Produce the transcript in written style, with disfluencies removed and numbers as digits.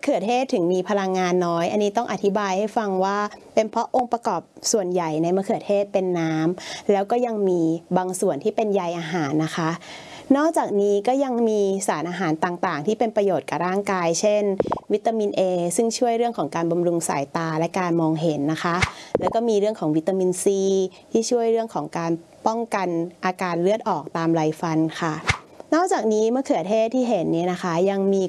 ขือเทศถึงมีพลังงานน้อยอันนี้ต้องอธิบายให้ฟังว่าเป็นเพราะองค์ประกอบส่วนใหญ่ในมะเขือเทศเป็นน้ำแล้วก็ยังมีบางส่วนที่เป็นใยอาหารนะคะนอกจากนี้ก็ยังมีสารอาหารต่างๆที่เป็นประโยชน์กับร่างกายเช่นวิตามิน A ซึ่งช่วยเรื่องของการบำรุงสายตาและการมองเห็นนะคะแล้วก็มีเรื่องของวิตามิน C ที่ช่วยเรื่องของการป้องกันอาการเลือดออกตามไรฟันค่ะนอกจากนี้มะเขือเทศที่เห็นนี้นะคะยังมี